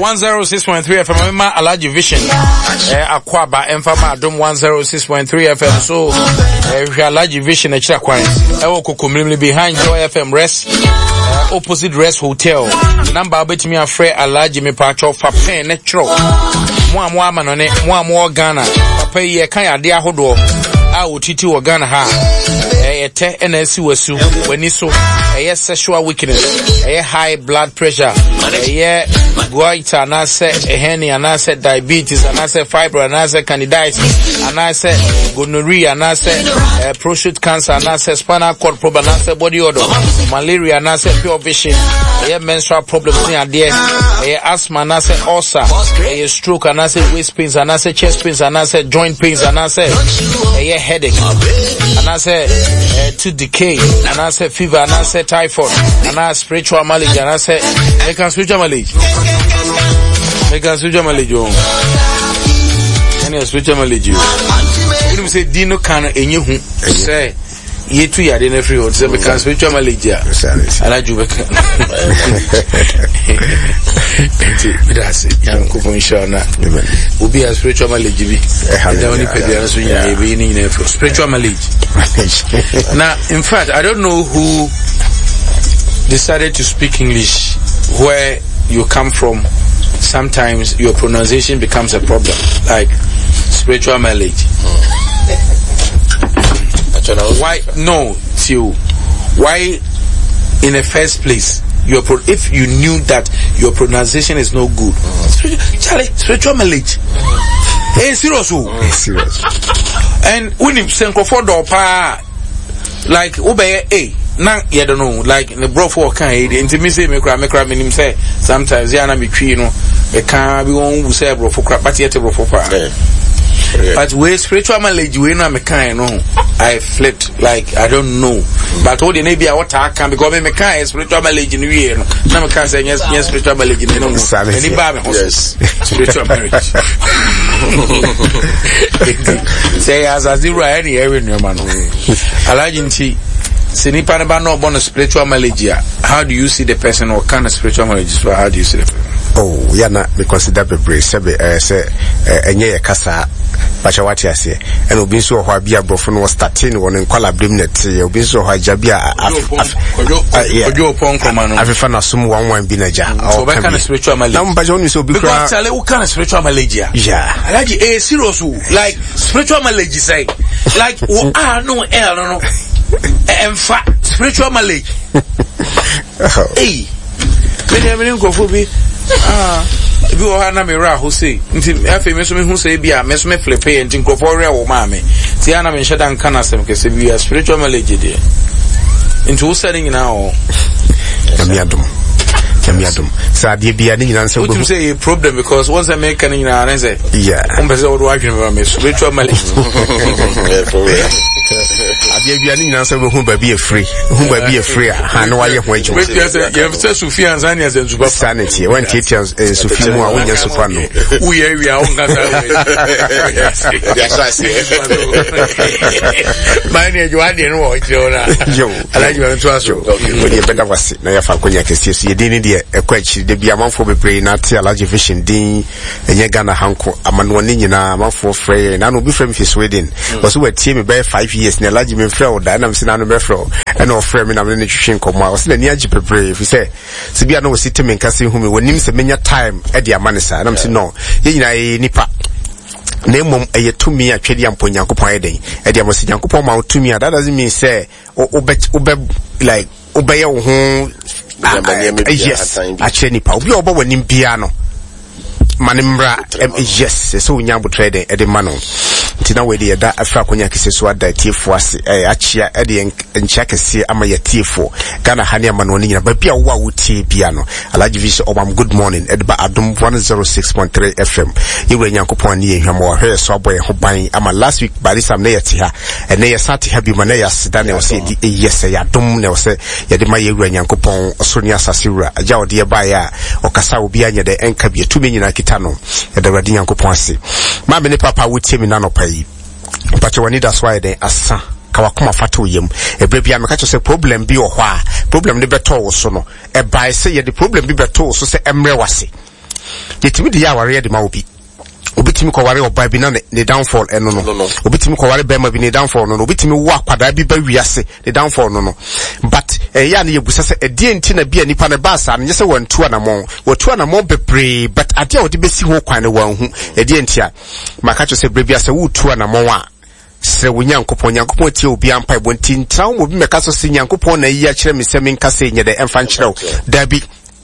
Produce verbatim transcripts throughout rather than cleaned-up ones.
one oh six point three F M ma Alaji Vision eh akwaba emfama adom one oh six point three F M so eh Alaji Vision e kira kwan e wo kokomlimli behind Joy F M Rest uh, opposite Rest Hotel number obetimi afre Alaji me pacho fa pen ne tro mo amo amanone mo amo Ghana papa ye kan ade ahodo a otiti wo Ghana ha eh ete na asi wasu wani so eh sexual weakness eh high blood pressure eh goiter na say hernia na say diabetes na say fibro na say candidiasis na say gonorrhea na say uh, prostate cancer na say spinal cord problem na say body odor malaria na say pure vision eh menstrual problems ni ade eh asthma na say ulcer eh stroke na say waist pains na say chest pains na say joint pains na say eh headache na say uh, to decay na say fever na say typhoid na spiritual malady na say they can spiritual malady they can spiritual malady any spiritual malady you say dino can enye hu say yetu ya de na free hold say can spiritual malady ala jubeka that's it yan ko fun inshallah obi a spiritual malady bi da woni pedia so nya e bi ni na spiritual malady. Now in fact I don't know who decided to speak English where you come from. Sometimes your pronunciation becomes a problem, like spiritual malady. Mm. Why? No, Tio. Why, in the first place, your pro- if you knew that your pronunciation is no good, mm. spiritual, Charlie, spiritual malady. Hey, serious, hey, serious. And when you send for pa, like obey a. Now, you don't know, like the bro for kind, intimacy, me cry, me cry, me say, sometimes, yeah, na me you know, a can be one who say, bro for crap, but yet, bro for crap. But where spiritual malady, we know, me kind, no, I flipped, like, I don't know. But all the maybe I what I can because me kind, spiritual malady, no, you know, now me can say, yes, yes, spiritual malady, no, any bad, yes, spiritual marriage. Say, as a zero, any area, no man, Alagin Sinipa never know about spiritual malady. How do you see the person or kind of spiritual malady? So how do you see the person? Oh, yeah, na me consider be brave. Say, uh, say, enye kasa. Bacha wati ase. And obi so ho bia brofo no starting won en kwala brim net. Obi so ho jabia ojo pon koma no. Afifa na sum one one bi na ja. So be kind of spiritual malady. Na mbaje oni so bi kra. Because tell you kind of spiritual malady. Yeah. Alaji eh serious like spiritual malady say. Like ah no eh no no. In fact, spiritual malady. Hey, many of them go for me. Ah, if you are not me, who say, if you miss me, who say, be a mess me flip and think of all real mammy. Tiana and Shadan Canasem, because we are spiritual malady there. Into setting now. Yamiadum. Yamiadum. So, dear, be an answer. Would you say a problem because once I make an answer? Yeah, I'm a spiritual malady. Abia bia ni nyansa be hu ba bi afri hu ba bi afri ha no waye ho ejo we say say Sufia Anzania ze nzuba sanity when teacher Sufia mu a wonya super no we we a on kasa ya so say mine ejo ade no wo ejo na yo alaji wa nto aso we dey better wase na ya fa konya kesi so ye din de ekwa chi de bia manfo bebre na te Alaji Vision din enye Ghana hanko amano ne nyina manfo frɛ na no bi frɛ me fi Sweden was we tie me by five years na Alaji me frɛ o da na me se na no be frɛ o e na o frɛ me na me ne twhwe nkomo a o se na ni agi bebre fi se se bia na o site me nkase hu me wonim se menya time e de amanesa na me se no ye nyina ye nipa na emom eye tumi atwede ampo Nyankopɔn ayeden e de amosi Nyankopɔn ma tumi that doesn't mean say o be o be like o be ye wo ho yes actually nipa obi obo wanim bia no manimra yes so nya botre de e de ma no ntina we de da afra konya kese so ada tiefo ase eh achia e de nchia kese ama ya tiefo Ghana hane ama no nyina ba bia wo a wotie bia no Alaji Vision obam good morning e de ba adom one oh six point three F M iwe Nyankopɔn ne ehwam wo hwe so aboy ho ban ama last week bari sam na yete ha e na yesate ha bi ma na yaseda na o se di yes ya dom na o se ye de ma ye wura Nyankopɔn so ne asase wura agya wo de ba ya o kasa obi anya de enka bi tumi nyina kita no e de wura Nyankopɔn ase ma me ne papa wotie mi na no pai but we need that's why they asa kawakoma fato yem ebre bia me ka cho say problem bi o hɔ a problem ne beto wo so no e bai say ye the problem bi beto so say emre wase yetimi de ya ware de ma obi obitimi ko ware oba bi na ne downfall eno no obitimi ko ware be ma bi ne downfall no obitimi wo akwada bi ba wiase ne downfall no no but eh ya na yebusa se edi enti na bia nipa ne ba sa na nyese wantu anamon watu anamon bebre but ade a wode besi ho kwan ne wanhu edi enti a maka cho se brebia se wutu anamon a se wonyankopon nyankopon tie obi ampa ebonti ntra wo bi meka so se nyankopon na yi a kire me se menka se nye de emfa nkyerɛw dabi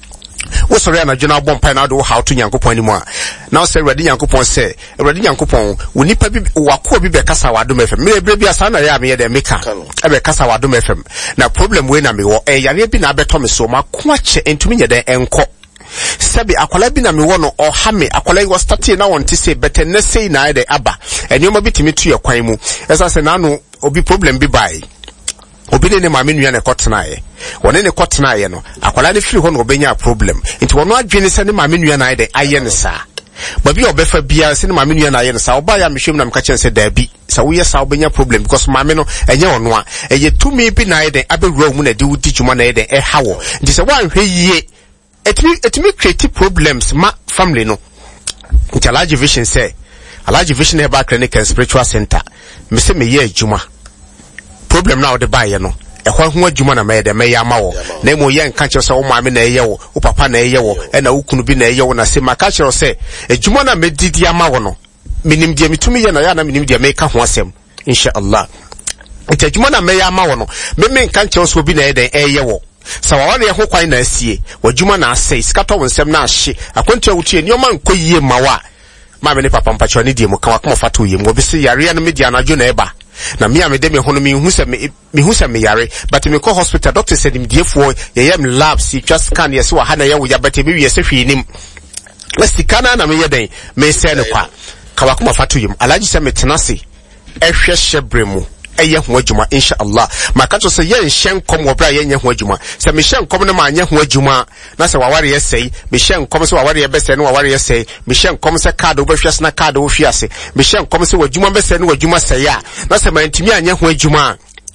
wo sori ana jona bom pa na do how to nyankopon ni mu a na say ready nyankopon say ready nyankopon wo nipa bi wako bi be kasa wadom fm me bre bi asa na ya me de meka e be kasa wadom fm na problem we na me wo e yare bi na beto me so ma ko ache entumi nye de enko sabi akwala bi na me wo no o ha me akwala wo start na won ti say better na say na de aba enioma bi timi tu ye kwan mu esa say na no obi problem bi bai obi ne ma menu ya ne kotena ye wone ne kotena ye no akwala ne firi ho no obenya problem nti wono adwene se ne ma menu ya na de aye ne sa ba bi obefa bia se ne ma menu ya na aye ne sa oba ya mehwem na meka chen se da bi sa wo ye sa obenya problem because ma me no enye ono a eye tumi bi na ye de abewura mu na de wudi dwuma na ye de e hawo nti se wanhwe yie etimi etimi create problems ma family no nti Alaji Vision say Alaji Vision Herbal Clinic and Spiritual Center me se me ye adwuma problem now the buy no e ho ho adwuma na me de me ya ma wo na mo ye nka kire so wo maame na eye wo wo papa na eye wo e na wo kunu bi na eye wo na se maka kire se adwuma na me didi ama wo no minim dia mitumi ye na ya na minim dia me ka ho asem insha Allah ite adwuma na me ya ma wo no me me nka kire so bi na eye de eye wo sawa wa ne ho kwan na asie wadwuma na asai skato wonsem na ahye akontu awutie ni o man koyie mawa maame ne papa mpacho ne die mo ka wakoma fato yie mo bi se yare na media na dwo na eba na me amede me hono me hu se me me hu se me yare but me call hospital doctor said me diefo ye yam labs you just scan yes wa ha na ye wo ya but me wie se hwenim let's kana na me ye den me se ne kwa ka wakoma fato yie Alaji se me tenase ehwe hyebremu eye ho adwuma insha Allah maka to se ye nhyen kom wo bra ye nye ho adwuma se me hyen kom ne ma anye ho adwuma na se waware ye sei me hyen kom se waware ye bese ne waware ye sei me hyen kom se card wo behwese na card wo hwiase me hyen kom se wadwuma bese ne wadwuma sei a na se mantimi anye ho adwuma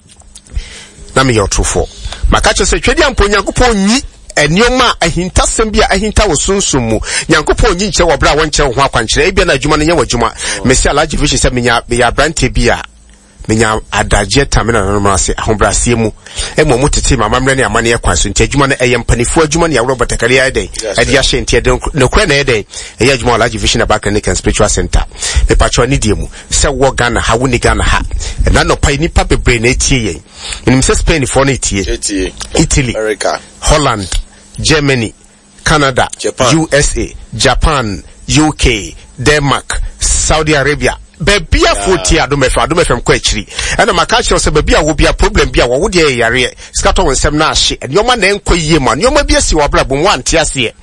na me yotrofo maka to se twedi ampo nyankopon nyi enioma ahintasem bia ahinta wo sunsun mu nyankopon nyi nche wo bra wo nche ho akwankyere e bia na adwuma ne nya wadwuma me se Alaji Vision se menya ya brante bia menya adaje tamina na nomase ahombrasie mu e mo motete mama mre ne amane ye kwanso nti adwuma na eye mpanifo adwuma ne awro batakari aden e dia hye nti eden no kra na eden e ya adwuma Alaji Vision Herbal Clinic and Spiritual Center me patro ni die mu se wo Ghana ha wo ni Ghana ha na no pai ni pa bebre na etie yen nim se Spain for na etie Italy America Holland Germany Canada Japan. U S A Japan U K Denmark Saudi Arabia bebia forty adom efa adom efem kwa akiri ena maka kire se bebia wo bia problem bia wo de yare skato wonsem na ahye enioma na enko yie ma enioma bia si wo bra bom ante ase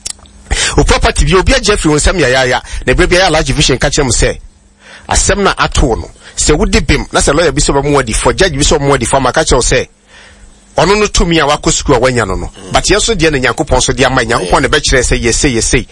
o property bi obi Jeffrey wonsem ya ya na bebia ya Alaji Vision ka kire mu se asem na ato no se wudi bim na se lawyer bi so mo wadi for judge bi so mo wadi for maka kire se ono no tumi a wako school a wanya no no but yeso de na Nyankopon so de ama Nyankopon ne be kire se yese yese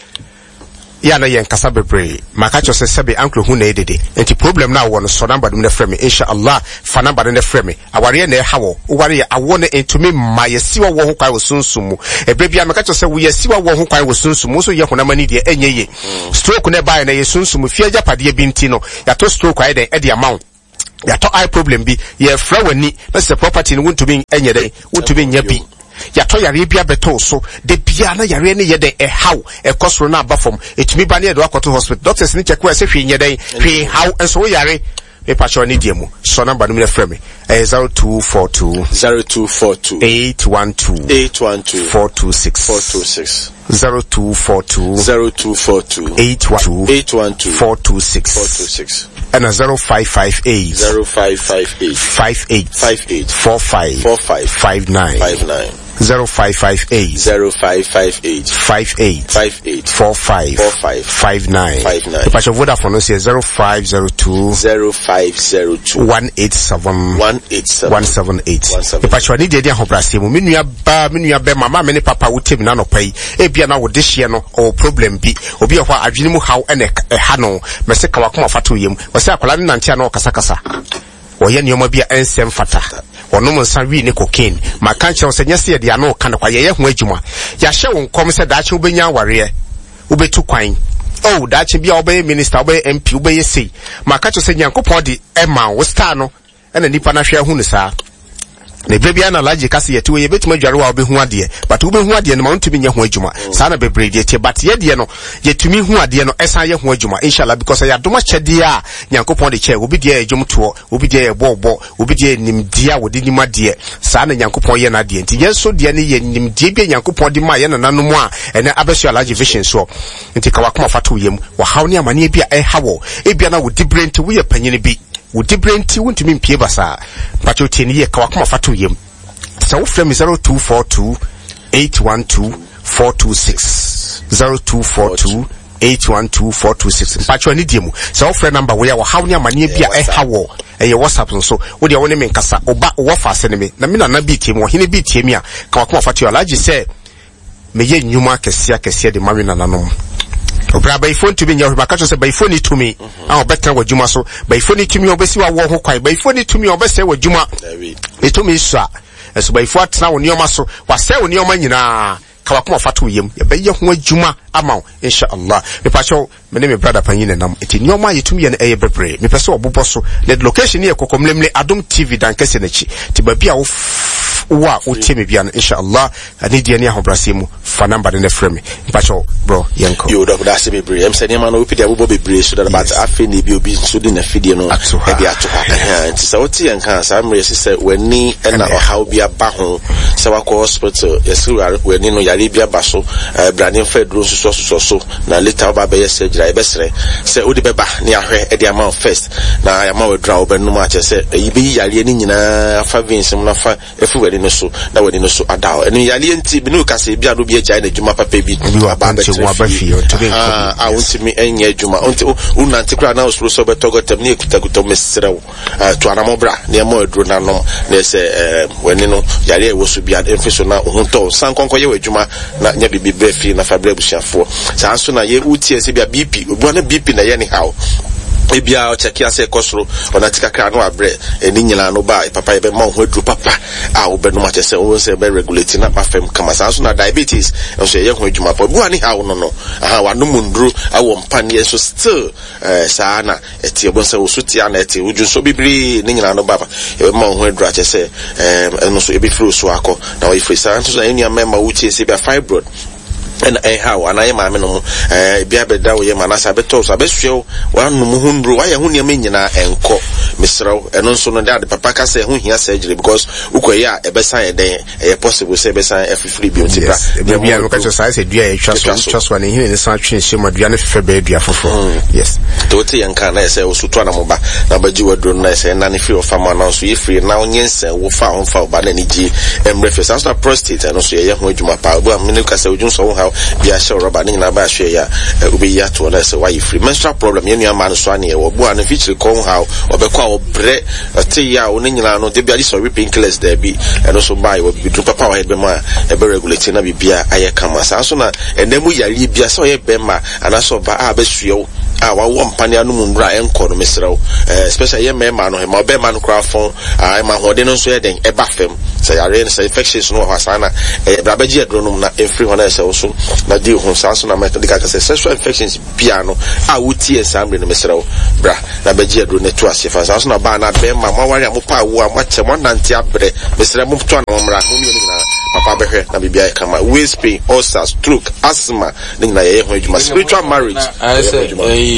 ya na yen kasa bebre maka cho se sebe ankle hu na edede enti problem na wo no so number dum na frame insha Allah fa number na frame aware na e hawo ware awo na entumi ma yesiwa wo ho kwai wo sunsumu ebe bia maka cho se wo yesiwa wo ho kwai wo sunsumu so ye honamani de enye ye stroke na buy na ye sunsumu fie japade bi nti no ya to stroke ai den e de amount ya to eye problem bi ye fra wani na se property no won't be enye den won't be nya bi ya to yare bia beto so de bia na yare ne ye den e how e kosoro na abafom etumi ba ne do akoto hospital doctors ni check we say hwe nye den hwe how enso yare me patcho ni diemu so number no me frame me zero two four two zero two four two eight one two eight one two four two six four two six zero two four two zero two four two eight one two eight one two four two six four two six and a zero five five eight zero five five eight five eight five eight four five four five five nine five nine zero five five eight zero five five eight five eight five eight four five four five five nine five nine. The patch of Vodafone is zero five zero two zero five zero two one eight seven one eight seven one seven eight. The patch of Nidia Hobrasi, Minia Ba Minia Be Mama many papa would take nano pay a piano with this year no or problem be or be a what Ajinimu how and a hano Meseka Wakuma Fatuyim was a Palan Nantiano Casacasa. Or yen you may be a ensem fata. Or no man san ne cocaine. My country was a yes, they are no kind of quiet wejuma. Yasha won't come said that you be your warrior. ubetu kwan oh dachi bia obey minister obey M P obey say maka to say Nyankopon de ema wo star no na nipa na hwe hu ne saa na bebia na laji kase yete we betima dware wa obehu ade but obehu ade no ma ntumi nya ho adwuma saa na bebre de tie but ye de no yetumi hu ade no esan ye ho adwuma inshallah because ya doma kyede a Nyankopon de kye obi de adwum to obi de bobo obi de nimdia wo de nimade saa na Nyankopon ye na de nti ye so de ne ye nimdie bi Nyankopon de ma ye na nanom a ene abesu alaji vision so nti ka wakoma fato yem wa haw ne amane bi a e hawo e bia na wo dibrent wo ye panyine bi wo dibrenti wontumi mpie basa pacho tieni ye kawakoma fatu yem so wo frame zero two four two eight one two four two six zero two four two eight one two four two six pacho ani diemu so wo frame number we ya wo haw ne amane bia e hawo e ye WhatsApp so wo de wo ne menkasa oba wo fa ase ne me na me na na bi tiemu wo hene bi tiemi a kawakoma fatu alaji se me ye nyuma kesia kesia de mawe na nanom obra by phone to be your back say by phone to me ah better wa juma so by phone to me obesi wa wo ho kwai by phone to me obese wa juma e to me so so by phone na wo nioma so wa say wo nioma nyina ka wakoma fatu yem ye be ye ho adwuma ama inshallah me pa show me ne me brother panyin nam eti nioma yetumi ye na eye bebre me pese obobɔ so the location here kokomlemle Adom T V dan kese na chi ti ba bia wo wa o temi bia inshallah ani dia ne ahobrase mu fa number ne frame pa show bro yenko yo da da se bebre em se ne ma no opi dia bobo bebre so that about afi ne bi obi so di na fidie no e dia to ha nti sa oti yenka sa mre se wani na ohaw bia ba ho se wakɔ hospital yesu wani no yare bia ba so branding fedro so so so na later ba be yes gira e besere se odi beba ne ahwe e dia ma first na ya ma we dra obenum a che se yi be yare ni nyina afa vince mu na fa efu wani no so na wani no so adaw enu yare nti bi no ka se bia do bia gya na dwuma papa bi aba be fi ah ah unti mi enye dwuma unti unanti kra na osuro so betogo tem ne ekutakuto mesrew to anamobra ne ma edro na no na se wani no yare e wo so bia emfiso na ohunto sankonko ye wadwuma na nya bibi brefi na fa brebusiafo saa so na ye utie se bia B P obu na B P na ye ni how ebia o check ya se kosoro ona tika kra no abre eni nyina no ba papa ye be ma ho adru papa a wo be no ma chese wo se be regulate na pafem kama saa so na diabetes so ye ho adwuma pa bu ani how no no aha wa no mundru awo mpane so still eh saa na etie bo se wo so tia na etie uju so bibiri ni nyina no ba ye ma ho adru a chese eh no so e be flu so akọ na wo free saa so na eni amema wo tie se bia fibroid and eh how and I am no eh bia beda wo ye manasa beto so abehwe wa no mu hundru wa ye ho ne nyina enko misraw eno nso no dad papa ka say ho hia surgery because ukoye a ebesa ye den eh possible say ebesa efifiri bi otibra bia no ka so say say dua e twa so twa so na hine ne san twen hye ma dua ne fefe ba dua foforo yes to te yanka na say osu to na mo ba na baji wadro na say na ne free of farm na so ye free na onyense wo fa on fa ba na ne ji emrefe so na prostate eno so ye ho adwuma pa bu am ne ka say ojun so how bia show rubber ni na ba hwe ya obi ya to na say why free menstrual problem ye nua ma no so ane ye wo bu an feature ko how obekwa obre ate ya oni nyina no de bia so ripping killers there be and also buy wo bi papa wa be ma e be regulate na bibia aye kama sa so na enemu yare bia so ye be ma ana so ba a be suyo a wa wo mpane anu mu ndra enko no mesrew especially ye me ma no he ma be ma no kra fon a ma hode no so ye den e ba fem say yare say infections no ha sana e bra ba gi edronum na free ho na say so na di ho sa so na medical say sexual infections bia no a wuti ensambre no mesrew bra na ba gi edro na to ase fa sa so na ba na be ma ma wari amopa wo a ma che mo nante abre mesrew mo to na mo mra mo mi ni na papa be hwe na bibia kama waist pain ulcer stroke asthma ni na ye ho adwuma spiritual marriage I say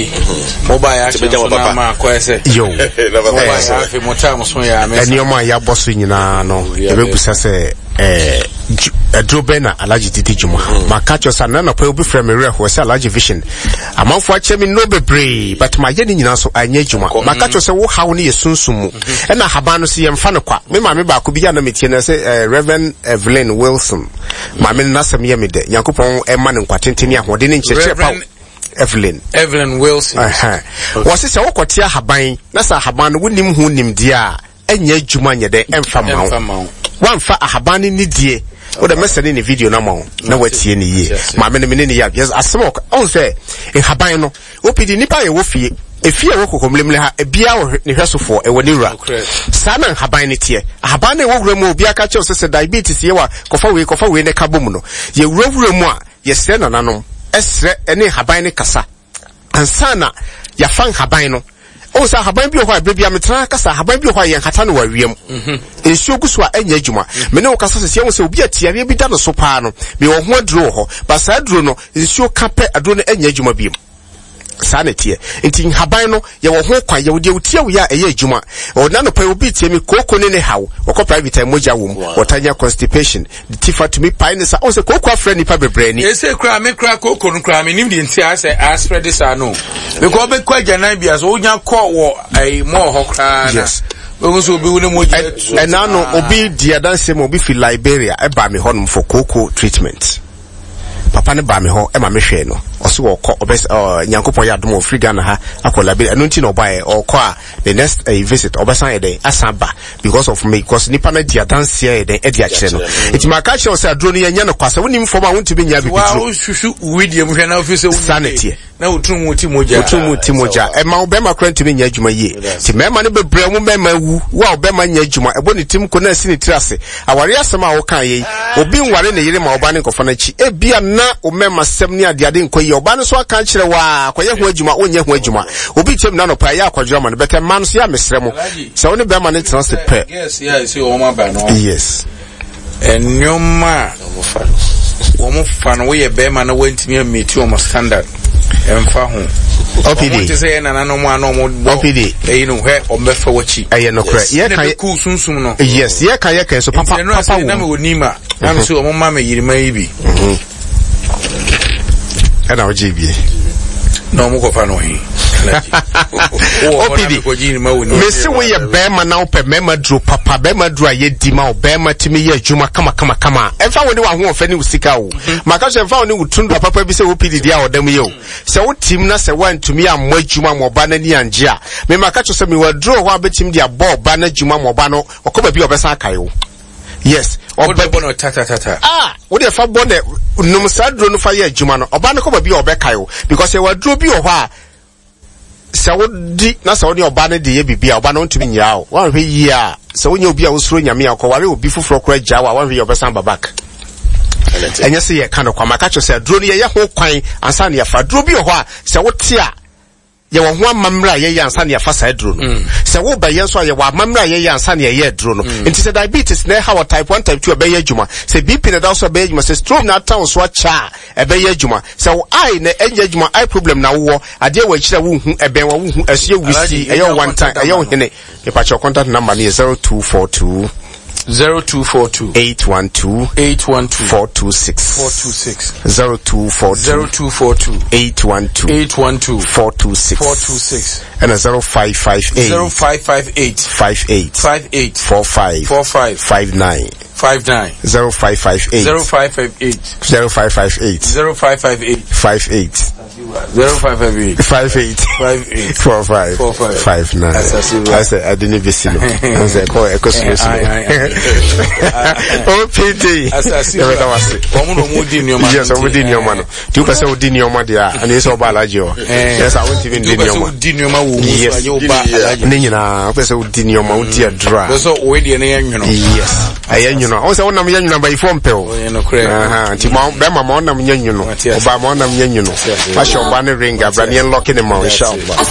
mobile action so na ma ko ese yo mobile afi mo time so ya me eni o ma ya boso nyina no e be busa se eh adrobena alaji titi juma makacho sana na pa obi frame re ho se alaji vision amanfo ache mi no bebre but ma ye ni nyina so anya juma makacho se wo hawo ne yesunsumu e na haba no se yemfa no kwa me ma me ba ko bi ya na metie na se Reverend Evelyn Wilson ma me na sam ye me de yakopon e ma ne nkwatenteni ahode ne ncheche pa Evelyn Evelyn Wilson aha wose se wokotia haban na sa haban no wonim hu nim dia anya juma nye de emfa mawo wanfa ahabani ni die o da mesene ni video na mawo na watie ni ye ma me ne me ni ya yes asemo on say e haban no opidi nipa ye wo fie efie wo kokomlemle ha ebia wo ne hwesofo e woni ra sana haban ni tie haban na wo wura mu obi aka che o se diabetes ye wa kofa we kofa we ne kabom no ye wura wura mu a ye se na nanom esre ene haban ne kasa ansana ya fan haban no o sa haban bi ho a bebia metra kasa haban bi ho a yen hata no wawiem mhm ensuo guso a enya adwuma me ne o kasa se wo se obi atiare bi da no so paa no me wo ho aduro ho ba sa aduro no ensuo kape aduro no enya adwuma bi sanity enti haban no ye wo ho kwan ye wo de utie wo ya eye adwuma o na no pa obi tie mi koko ne ne hawo wo ko private moja wo mu wotanya constipation the tifa to me pai ne sa o se koko afra nipa bebre ni ese kra me kra koko no kra me nim de ntia say aspre this ano me ko be kwa gyanan bia so onya ko wo ai mo ho kra na we so obi woni moja and now no obi dia dance mo obi fi Liberia e ba me honum for koko treatment papa ne ba me ho e ma me hwe no oso wo kọ obes nyankopon ya dom ofri Ghana ha akola be eno nti no buy or kọ a the next uh, visit obesan e den asamba because of me because nipa na dia dance e den e dia kire no it ma ka che o say adro no yenya no kwasa woni mfom a wonti be nya bi bitro wa hwehwu wedi em hwe na ofise sanity na utrum uti moja utrum uti moja e ma obema kwanta me nya adwuma ye ti mema ne bebre mu mema wu wa obema nya adwuma e bo ne tim ko na si ne tirase aware asem a wo kan ye obi nware ne yire ma oba ne nkofo na chi e bia na o mema sem ne ade ade nko ye oba no so aka kire wa akoye ho adwuma onye ho adwuma obi tem na no pa ya akwadwuma ma no beta man so ya mesre mu se woni bema ne tirase pe yes yes o ma ba no yes enyoma wo mo fa no we ye bema na wantimi ameti o mo standard emfa ho O P D te say na na no mo ano mo O P D e no hwe o mefa wachi aye no kra ye kan ku sunsum no yes ye kan ye kan so papa papa na me wonima na me so o mo ma me yirima yi bi mhm ana o G B no mo ko fa no hi O P D me se we ye bema na ope mema dro papa bema dro aye di ma bema timi ye adwuma kama kama kama emfa woni wa ho ofa ni usika wo maka so emfa woni wutundu papa bi se O P D dia odam ye o se wo tim na se wantumi ammo adwuma mo ba na ni anje a me maka so se me wa dro ho abetim dia bo ba na adwuma mo ba no okoba bi obesa akai wo yes oba bono tata tata ah wo de fa bone num sa dro no fa ye adwuma no oba no koba bi obekai wo because e wa dro bi o ho a se wodi na se woni oba ne de ye bibia oba no ntumi nya o wan hwe yi a se wonya obi a wosuro nyame akọ ware obi fufuro kora gya wa wan hwe obesan babak enye se ye kan kwa maka cho se dro ne ye ho kwan ansa ne ya fa dro bi o ho a se wote a ye wo ho amamra ye ye ansa ne ya fa sa dro no se wo ba ye so ye wo amamra ye ye ansa ne ye dro no enti se diabetes na ha type one type two e be ye adwuma se B P na da so be ye adwuma se stroke na town so cha e be ye adwuma se wo eye na enye adwuma eye problem na wo ade wa kire wo hu e ben wa wo hu asie wisi e ye one time e ye wo hene e pa cho contact number ni zero two four two zero two four two eight one two eight one two four two six four two six zero two four two zero two four two eight one two eight one two four two six four two six and a zero five five eight zero five five eight five eight five eight four five four five five nine five nine zero five five eight zero five five eight zero five five eight zero five five eight five eight zero five five eight five eight five eight four five four five five nine. I said I didn't be seen. I said call a question. O P D. Yes, I would in your man. Two percent would in your money, and it's all balajo. Yes, I won't even din your man. Yes, Nina, person would din your mount here dry. So already an young, yes, I am, you know. Also, one of young number phone pill. Uh-huh. Timon, Bama, Monam, you know, Obama, you know. I shall ban a ring, a brand new lock in the mouth shop.